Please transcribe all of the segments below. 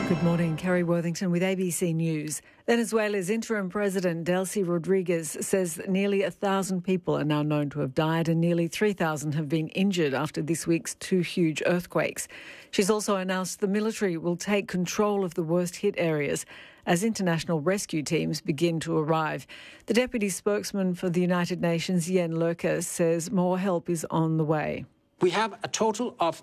Good morning, Kerry Worthington with ABC News. Venezuela's interim president, Delcy Rodriguez, says that nearly 1,000 people are now known to have died and nearly 3,000 have been injured after this week's two huge earthquakes. She's also announced the military will take control of the worst-hit areas as international rescue teams begin to arrive. The deputy spokesman for the United Nations, Jens Lurker, says more help is on the way. We have a total of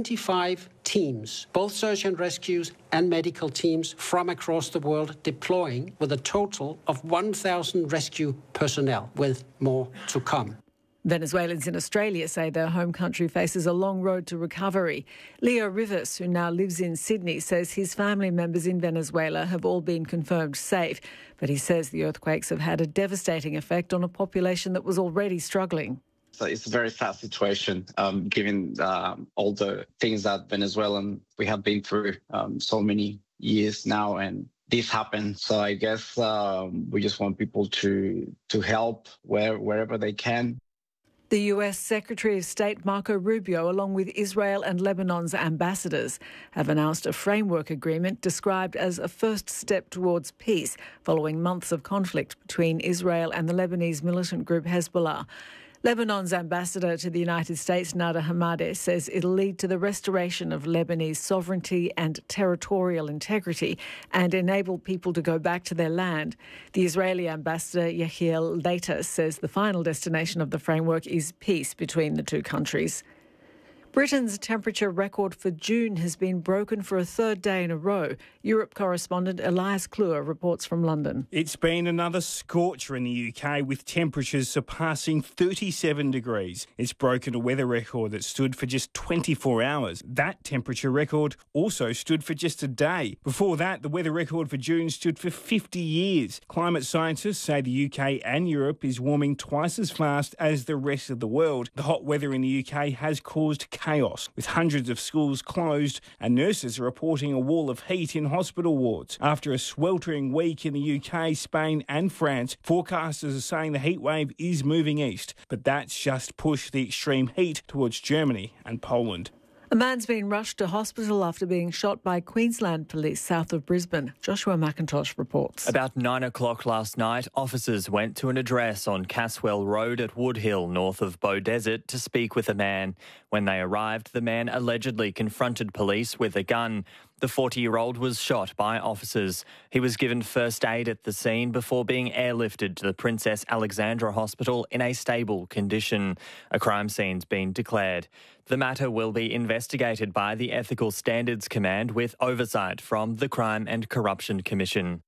25 teams, both search and rescues and medical teams from across the world deploying with a total of 1,000 rescue personnel, with more to come. Venezuelans in Australia say their home country faces a long road to recovery. Leo Rivas, who now lives in Sydney, says his family members in Venezuela have all been confirmed safe, but he says the earthquakes have had a devastating effect on a population that was already struggling. So it's a very sad situation, given all the things that Venezuelan we have been through so many years now, and this happened. So I guess we just want people to help wherever they can. The US Secretary of State Marco Rubio, along with Israel and Lebanon's ambassadors, have announced a framework agreement described as a first step towards peace following months of conflict between Israel and the Lebanese militant group Hezbollah. Lebanon's ambassador to the United States, Nada Hamadeh, says it'll lead to the restoration of Lebanese sovereignty and territorial integrity and enable people to go back to their land. The Israeli ambassador, Yehiel Leiter, says the final destination of the framework is peace between the two countries. Britain's temperature record for June has been broken for a third day in a row. Europe correspondent Elias Kluwer reports from London. It's been another scorcher in the UK, with temperatures surpassing 37 degrees. It's broken a weather record that stood for just 24 hours. That temperature record also stood for just a day. Before that, the weather record for June stood for 50 years. Climate scientists say the UK and Europe is warming twice as fast as the rest of the world. The hot weather in the UK has caused chaos, with hundreds of schools closed, and nurses are reporting a wall of heat in hospital wards. After a sweltering week in the UK, Spain and France, forecasters are saying the heatwave is moving east, but that's just pushed the extreme heat towards Germany and Poland. A man's been rushed to hospital after being shot by Queensland police south of Brisbane. Joshua McIntosh reports. About 9 o'clock last night, officers went to an address on Caswell Road at Woodhill, north of Beaudesert, to speak with a man. When they arrived, the man allegedly confronted police with a gun. The 40-year-old was shot by officers. He was given first aid at the scene before being airlifted to the Princess Alexandra Hospital in a stable condition. A crime scene's been declared. The matter will be investigated by the Ethical Standards Command with oversight from the Crime and Corruption Commission.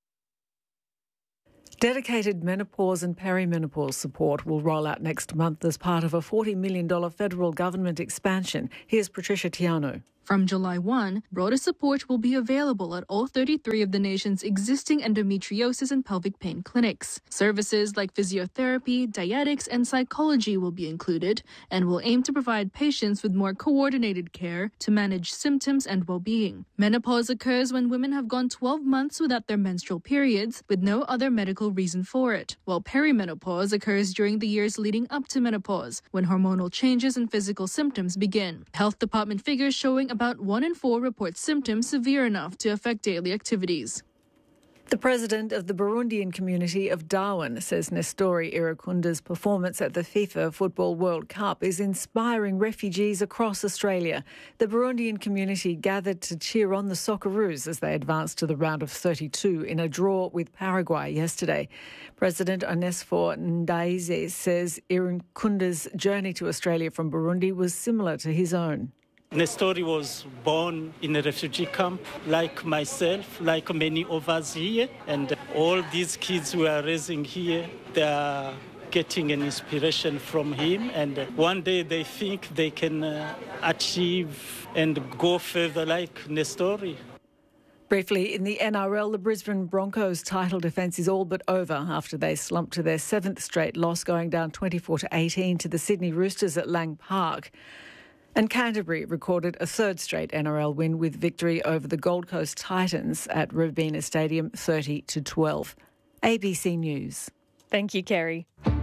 Dedicated menopause and perimenopause support will roll out next month as part of a $40 million federal government expansion. Here's Patricia Tiano. From July 1, broader support will be available at all 33 of the nation's existing endometriosis and pelvic pain clinics. Services like physiotherapy, dietetics, and psychology will be included and will aim to provide patients with more coordinated care to manage symptoms and well-being. Menopause occurs when women have gone 12 months without their menstrual periods with no other medical reason for it, while perimenopause occurs during the years leading up to menopause, when hormonal changes and physical symptoms begin. Health department figures showing about 1 in 4 report symptoms severe enough to affect daily activities. The president of the Burundian community of Darwin says Nestori Irakunda's performance at the FIFA Football World Cup is inspiring refugees across Australia. The Burundian community gathered to cheer on the Socceroos as they advanced to the round of 32 in a draw with Paraguay yesterday. President Onesphore Ndaize says Irakunda's journey to Australia from Burundi was similar to his own. Nestori was born in a refugee camp, like myself, like many of us here. And all these kids we are raising here, they are getting an inspiration from him. And one day they think they can achieve and go further like Nestori. Briefly, in the NRL, the Brisbane Broncos' title defence is all but over after they slumped to their 7th straight loss, going down 24-18 to the Sydney Roosters at Lang Park. And Canterbury recorded a 3rd straight NRL win with victory over the Gold Coast Titans at Robina Stadium 30-12. ABC News. Thank you, Kerry.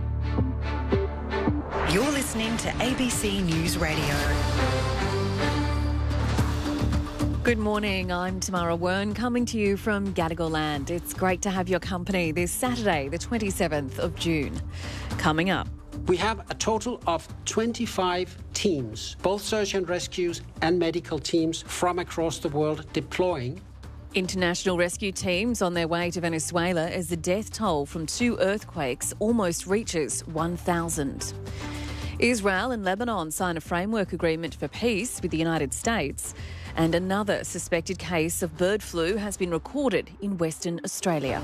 You're listening to ABC News Radio. Good morning, I'm Tamara Wern, coming to you from Gadigal Land. It's great to have your company this Saturday, the 27th of June. Coming up. We have a total of 25 teams, both search and rescues and medical teams from across the world deploying. International rescue teams on their way to Venezuela as the death toll from 2 earthquakes almost reaches 1,000. Israel and Lebanon sign a framework agreement for peace with the United States. And another suspected case of bird flu has been recorded in Western Australia.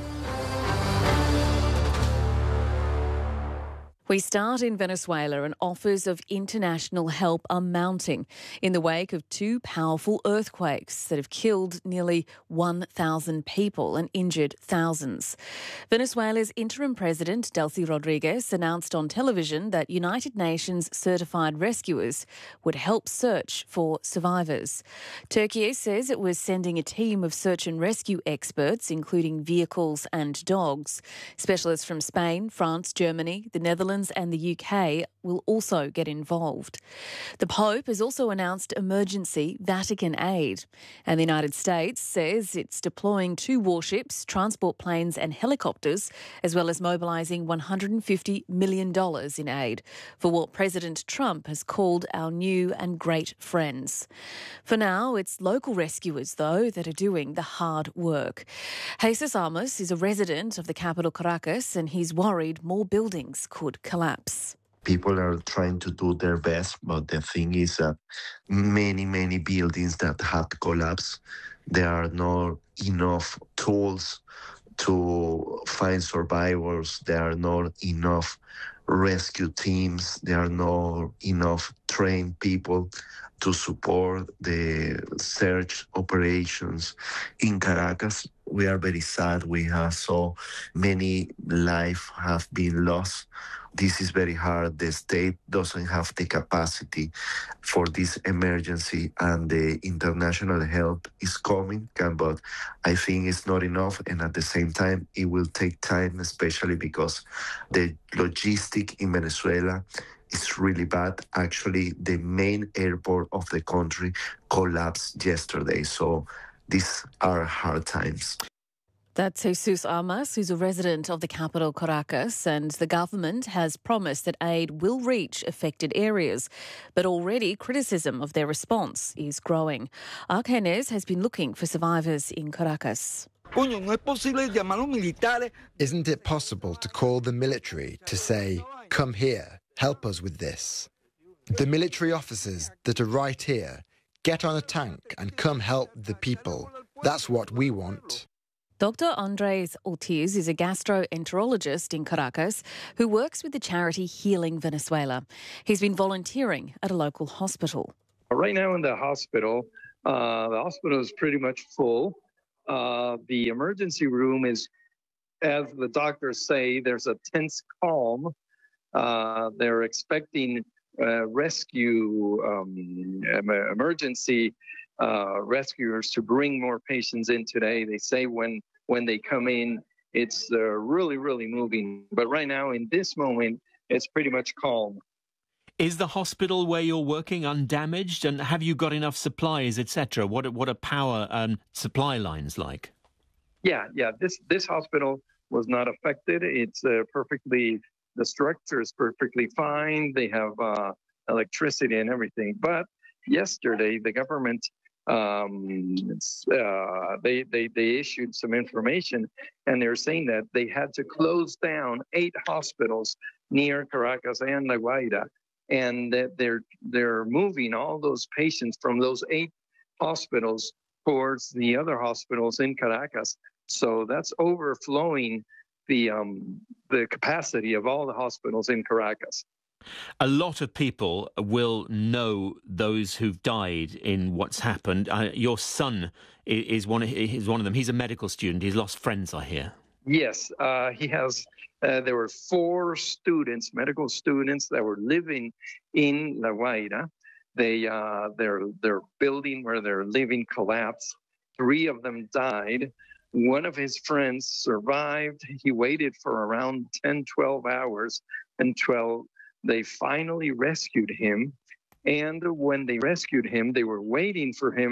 We start in Venezuela, and offers of international help are mounting in the wake of 2 powerful earthquakes that have killed nearly 1,000 people and injured thousands. Venezuela's interim president, Delcy Rodriguez, announced on television that United Nations certified rescuers would help search for survivors. Turkey says it was sending a team of search and rescue experts, including vehicles and dogs. Specialists from Spain, France, Germany, the Netherlands and the UK will also get involved. The Pope has also announced emergency Vatican aid, and the United States says it's deploying 2 warships, transport planes and helicopters, as well as mobilising $150 million in aid for what President Trump has called our new and great friends. For now, it's local rescuers, though, that are doing the hard work. Jesus Amos is a resident of the capital Caracas, and he's worried more buildings could collapse. People are trying to do their best, but the thing is that many buildings that have collapsed, there are not enough tools to find survivors. There are not enough rescue teams. There are not enough trained people to support the search operations in Caracas. We are very sad. We have so many lives have been lost. This is very hard. The state doesn't have the capacity for this emergency, and the international help is coming, but I think it's not enough. And at the same time, it will take time, especially because the logistic in Venezuela is really bad. Actually, the main airport of the country collapsed yesterday. So these are hard times. That's Jesus Amos, who's a resident of the capital Caracas, and the government has promised that aid will reach affected areas. But already criticism of their response is growing. Arcanes has been looking for survivors in Caracas. Isn't it possible to call the military to say, come here, help us with this? The military officers that are right here, get on a tank and come help the people. That's what we want. Dr. Andres Ortiz is a gastroenterologist in Caracas who works with the charity Healing Venezuela. He's been volunteering at a local hospital. Right now in the hospital is pretty much full. The emergency room is, as the doctors say, there's a tense calm. They're expecting rescue emergency rescuers to bring more patients in today. They say when they come in, it's really moving. But right now, in this moment, it's pretty much calm. Is the hospital where you're working undamaged, and have you got enough supplies, etc.? What are power and supply lines like? Yeah. This hospital was not affected. It's the structure is perfectly fine. They have electricity and everything. But yesterday, the government they issued some information, and they're saying that they had to close down 8 hospitals near Caracas and La Guaira, and that they're moving all those patients from those 8 hospitals towards the other hospitals in Caracas. So that's overflowing the capacity of all the hospitals in Caracas. A lot of people will know those who've died in what's happened. Your son is one of them. He's a medical student. He's lost friends, I hear. Yes, he has. There were 4 students, medical students, that were living in La Guaira. Their building where they're living collapsed. 3 of them died. One of his friends survived. He waited for around 10, 12 hours until they finally rescued him. And when they rescued him, they were waiting for him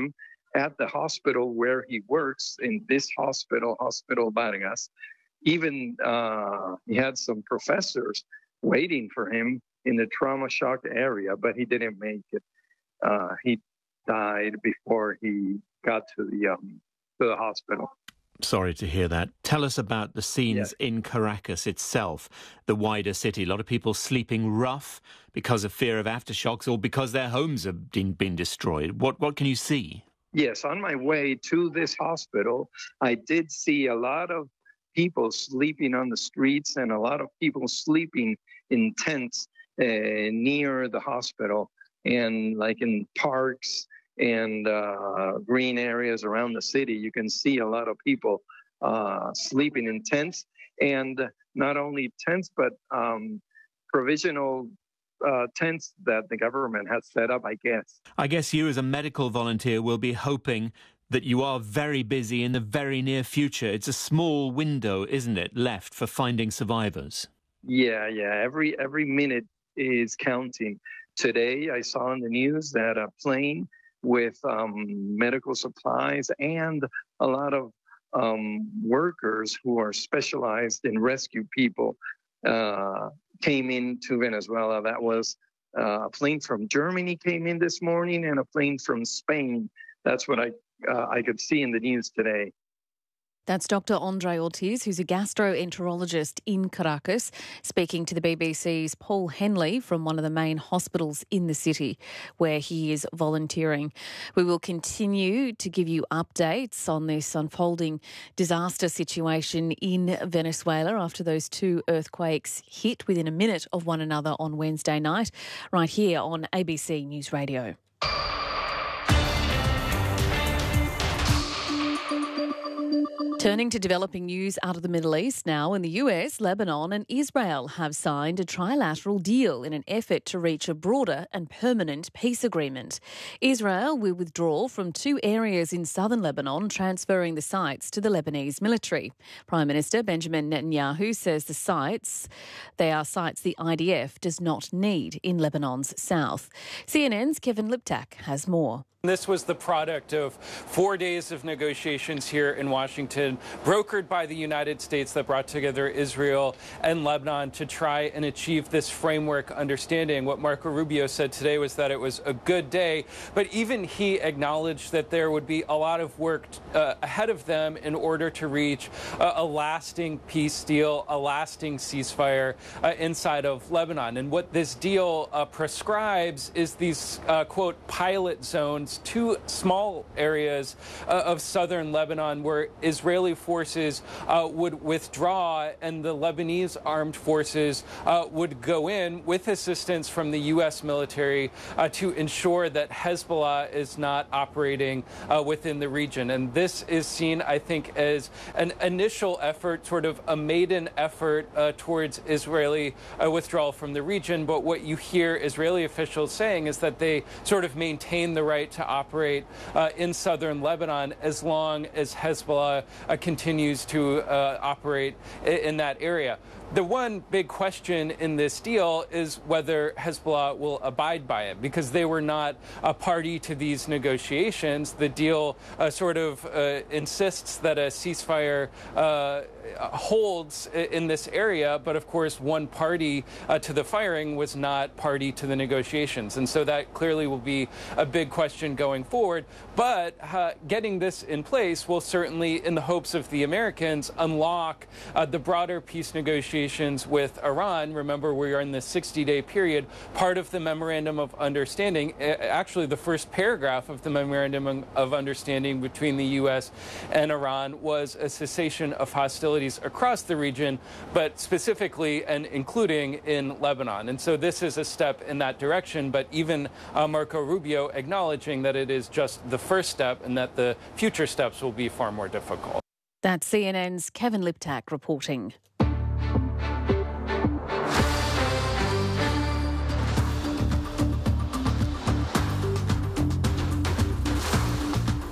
at the hospital where he works, in this hospital, Hospital Vargas. Even he had some professors waiting for him in the trauma shock area, but he didn't make it. He died before he got to the hospital. Sorry to hear that. Tell us about the scenes in Caracas itself, the wider city. A lot of people sleeping rough because of fear of aftershocks or because their homes have been destroyed. What can you see? Yes, on my way to this hospital, I did see a lot of people sleeping on the streets and a lot of people sleeping in tents near the hospital and like in parks and green areas around the city. You can see a lot of people sleeping in tents, and not only tents, but provisional tents that the government has set up, I guess. I guess you as a medical volunteer will be hoping that you are very busy in the very near future. It's a small window, isn't it, left for finding survivors? Yeah. Every minute is counting. Today, I saw in the news that a plane with medical supplies and a lot of workers who are specialized in rescue people came into Venezuela. That was a plane from Germany came in this morning and a plane from Spain. That's what I could see in the news today. That's Dr. Andre Ortiz, who's a gastroenterologist in Caracas, speaking to the BBC's Paul Henley from one of the main hospitals in the city where he is volunteering. We will continue to give you updates on this unfolding disaster situation in Venezuela after those two earthquakes hit within a minute of one another on Wednesday night, right here on ABC News Radio. Turning to developing news out of the Middle East now, in the US, Lebanon and Israel have signed a trilateral deal in an effort to reach a broader and permanent peace agreement. Israel will withdraw from two areas in southern Lebanon, transferring the sites to the Lebanese military. Prime Minister Benjamin Netanyahu says they are sites the IDF does not need in Lebanon's south. CNN's Kevin Liptak has more. This was the product of 4 days of negotiations here in Washington, brokered by the United States, that brought together Israel and Lebanon to try and achieve this framework understanding. What Marco Rubio said today was that it was a good day, but even he acknowledged that there would be a lot of work ahead of them in order to reach a lasting peace deal, a lasting ceasefire inside of Lebanon. And what this deal prescribes is these, quote, pilot zones, two small areas of southern Lebanon where Israeli forces would withdraw and the Lebanese armed forces would go in with assistance from the U.S. military to ensure that Hezbollah is not operating within the region. And this is seen, I think, as an initial effort, sort of a maiden effort towards Israeli withdrawal from the region. But what you hear Israeli officials saying is that they sort of maintain the right to operate in southern Lebanon as long as Hezbollah continues to operate in that area. The one big question in this deal is whether Hezbollah will abide by it, because they were not a party to these negotiations. The deal sort of insists that a ceasefire holds in this area, but of course one party to the firing was not party to the negotiations. And so that clearly will be a big question going forward. But getting this in place will certainly, in the hopes of the Americans, unlock the broader peace negotiations with Iran. Remember, we are in the 60-day period. Part of the Memorandum of Understanding, actually the first paragraph of the Memorandum of Understanding between the U.S. and Iran, was a cessation of hostilities across the region, but specifically and including in Lebanon. And so this is a step in that direction, but even Marco Rubio acknowledging that it is just the first step and that the future steps will be far more difficult. That's CNN's Kevin Liptak reporting.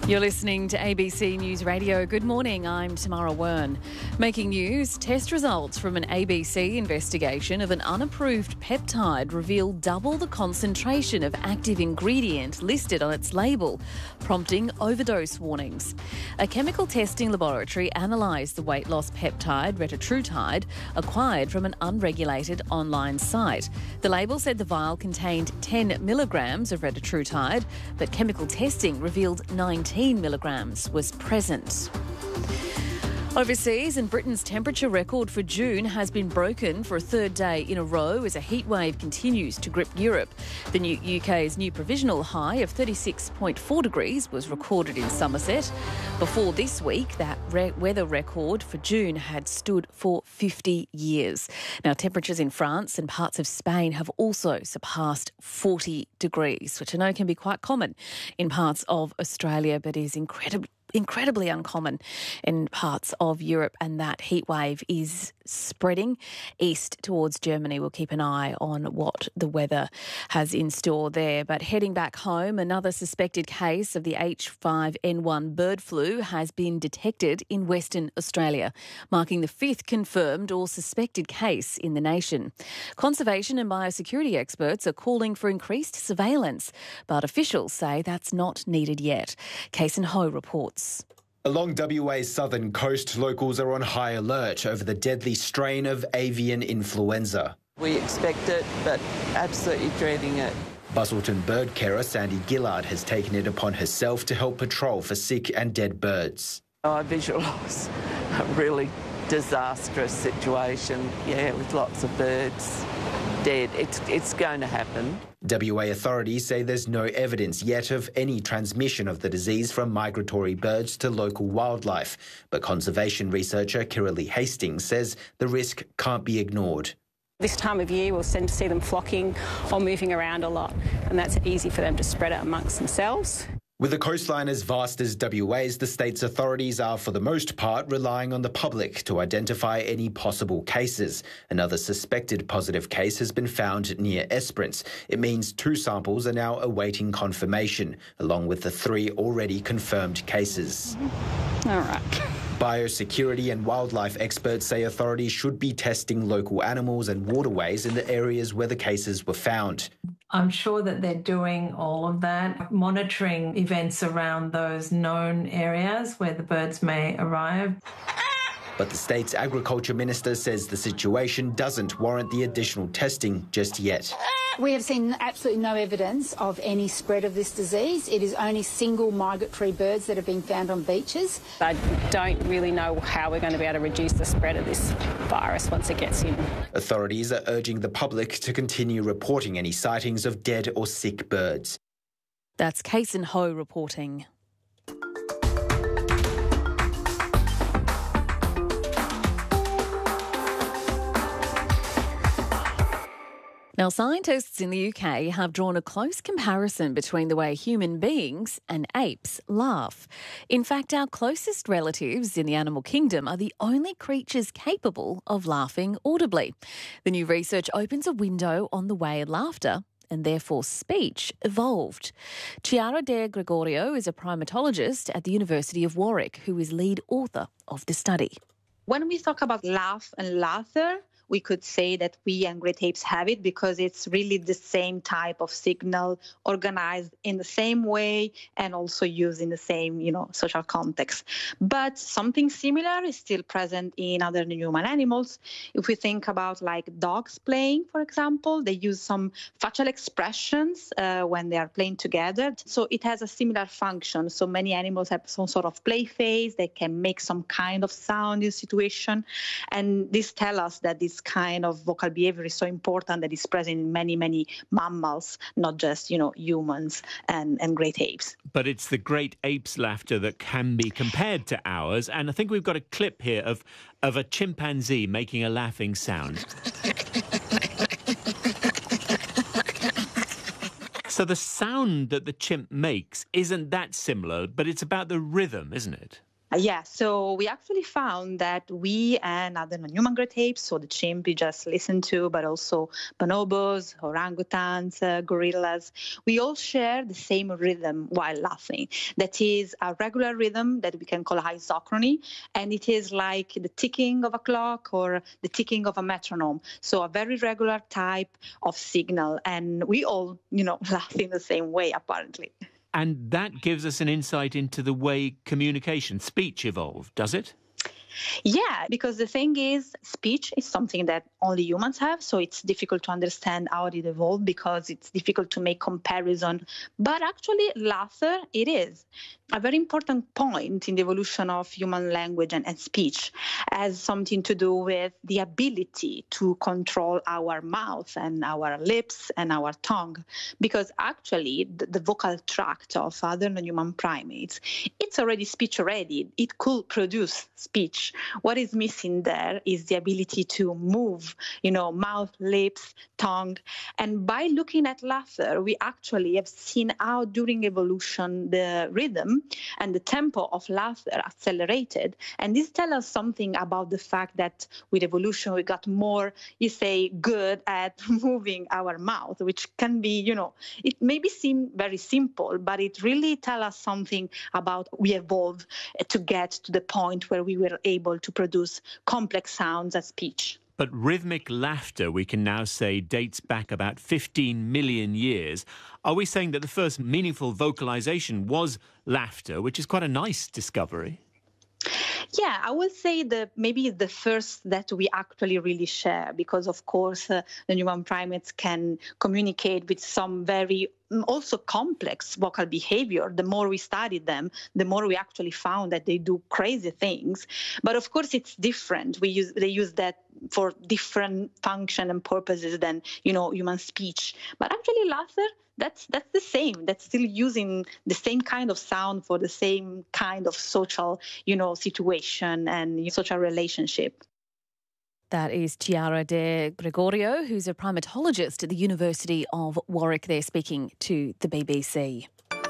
You're listening to ABC News Radio. Good morning, I'm Tamara Wern. Making news, test results from an ABC investigation of an unapproved peptide reveal double the concentration of active ingredient listed on its label, prompting overdose warnings. A chemical testing laboratory analysed the weight loss peptide retatrutide acquired from an unregulated online site. The label said the vial contained 10 milligrams of retatrutide, but chemical testing revealed 19 milligrams was present. Overseas, and Britain's temperature record for June has been broken for a third day in a row as a heatwave continues to grip Europe. The UK's new provisional high of 36.4 degrees was recorded in Somerset. Before this week, that weather record for June had stood for 50 years. Now, temperatures in France and parts of Spain have also surpassed 40 degrees, which I know can be quite common in parts of Australia, but is incredibly uncommon in parts of Europe, and that heat wave is spreading east towards Germany. We'll keep an eye on what the weather has in store there. But heading back home, another suspected case of the H5N1 bird flu has been detected in Western Australia, marking the 5th confirmed or suspected case in the nation. Conservation and biosecurity experts are calling for increased surveillance, but officials say that's not needed yet. Kason Ho reports. Along WA's southern coast, locals are on high alert over the deadly strain of avian influenza. We expect it, but absolutely dreading it. Busselton bird carer Sandy Gillard has taken it upon herself to help patrol for sick and dead birds. I visualise a really disastrous situation, with lots of birds dead. It's going to happen. WA authorities say there's no evidence yet of any transmission of the disease from migratory birds to local wildlife, but conservation researcher Kiralee Hastings says the risk can't be ignored. This time of year we'll tend to see them flocking or moving around a lot, and that's easy for them to spread it amongst themselves. With a coastline as vast as WA's, the state's authorities are, for the most part, relying on the public to identify any possible cases. Another suspected positive case has been found near Esperance. It means 2 samples are now awaiting confirmation, along with the 3 already confirmed cases. All right. Biosecurity and wildlife experts say authorities should be testing local animals and waterways in the areas where the cases were found. I'm sure that they're doing all of that, monitoring events around those known areas where the birds may arrive. But the state's agriculture minister says the situation doesn't warrant the additional testing just yet. We have seen absolutely no evidence of any spread of this disease. It is only single migratory birds that have been found on beaches. I don't really know how we're going to be able to reduce the spread of this virus once it gets in. Authorities are urging the public to continue reporting any sightings of dead or sick birds. That's Kason Ho reporting. Now, scientists in the UK have drawn a close comparison between the way human beings and apes laugh. In fact, our closest relatives in the animal kingdom are the only creatures capable of laughing audibly. The new research opens a window on the way laughter and therefore speech evolved. Chiara De Gregorio is a primatologist at the University of Warwick who is lead author of the study. When we talk about laugh and laughter, we could say that we and great apes have it because it's really the same type of signal, organized in the same way and also used in the same, social context. But something similar is still present in other human animals. If we think about like dogs playing, for example, they use some facial expressions when they are playing together. So it has a similar function. So many animals have some sort of play phase. They can make some kind of sound in situation. And this tells us that this kind of vocal behavior is so important that it's present in many, many mammals, not just, humans and great apes. But it's the great apes' laughter that can be compared to ours. And I think we've got a clip here of a chimpanzee making a laughing sound. So the sound that the chimp makes isn't that similar, but it's about the rhythm, isn't it? Yeah, so we actually found that we and other non-human great apes, so the chimp you just listened to, but also bonobos, orangutans, gorillas, we all share the same rhythm while laughing. That is a regular rhythm that we can call isochrony, and it is like the ticking of a clock or the ticking of a metronome. So a very regular type of signal, and we all, laugh in the same way, apparently. And that gives us an insight into the way communication, speech evolved, does it? Yeah, because the thing is, speech is something that only humans have, so it's difficult to understand how it evolved because it's difficult to make comparison. But actually, laughter, it is. A very important point in the evolution of human language and speech has something to do with the ability to control our mouth and our lips and our tongue. Because actually, the vocal tract of other non-human primates, it's already speech ready. It could produce speech. What is missing there is the ability to move, mouth, lips, tongue. And by looking at laughter, we actually have seen how during evolution the rhythm and the tempo of laughter accelerated. And this tells us something about the fact that with evolution, we got more, good at moving our mouth, which can be, it maybe seem very simple, but it really tells us something about we evolved to get to the point where we were able to produce complex sounds as speech. But rhythmic laughter, we can now say, dates back about 15 million years. Are we saying that the first meaningful vocalization was laughter, which is quite a nice discovery? Yeah, I would say that maybe the first that we actually really share, because of course the human primates can communicate with some very also complex vocal behavior. The more we studied them, the more we actually found that they do crazy things. But of course, it's different. They use that for different function and purposes than human speech. But actually, laughter, that's the same. That's still using the same kind of sound for the same kind of social, situation and social relationship. That is Chiara De Gregorio, who's a primatologist at the University of Warwick. They're speaking to the BBC.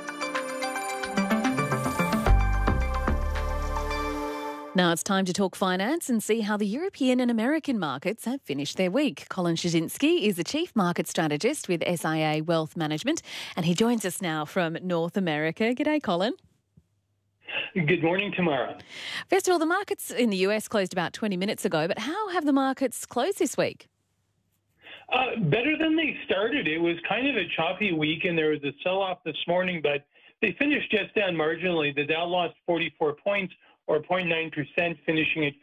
Now it's time to talk finance and see how the European and American markets have finished their week. Colin Shazinski is the Chief Market Strategist with SIA Wealth Management, and he joins us now from North America. G'day, Colin. Good morning, Tamara. First of all, the markets in the US closed about 20 minutes ago, but how have the markets closed this week? Better than they started. It was kind of a choppy week, and there was a sell-off this morning, but they finished just down marginally. The Dow lost 44 points, or 0.9%, finishing at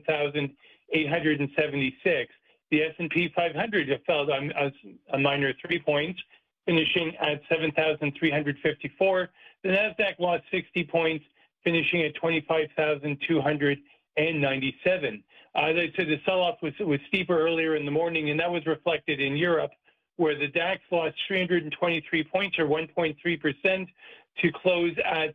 51,876. The S&P 500 fell a minor 3 points, finishing at 7,354. The Nasdaq lost 60 points, finishing at 25,297. As I said, the sell-off was steeper earlier in the morning, and that was reflected in Europe, where the DAX lost 323 points, or 1.3%, to close at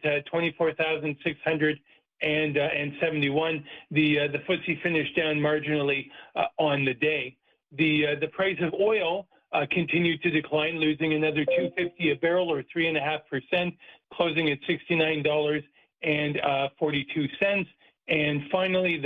24,671. The FTSE finished down marginally on the day. The price of oil continued to decline, losing another $2.50 a barrel, or 3.5%, closing at $69.42. And finally,